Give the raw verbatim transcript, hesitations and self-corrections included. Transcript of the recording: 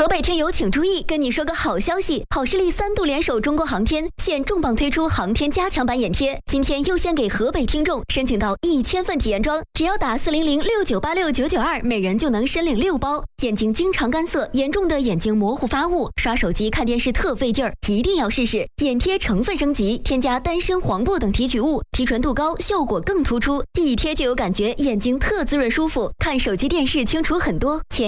河北听友请注意，跟你说个好消息，好视力三度联手中国航天，现重磅推出航天加强版眼贴，今天优先给河北听众申请到一千份体验装，只要打四零零六九八六九九二，每人就能申领六包。眼睛经常干涩，严重的眼睛模糊发雾，刷手机看电视特费劲儿，一定要试试。眼贴成分升级，添加丹参、黄柏等提取物，提纯度高，效果更突出，一贴就有感觉，眼睛特滋润舒服，看手机电视清楚很多。前